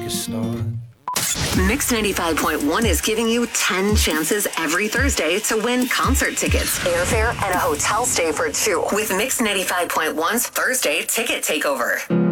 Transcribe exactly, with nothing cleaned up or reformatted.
a start. Mix ninety-five point one is giving you ten chances every Thursday to win concert tickets, airfare, and a hotel stay for two with Mix ninety-five point one's Thursday Ticket Takeover.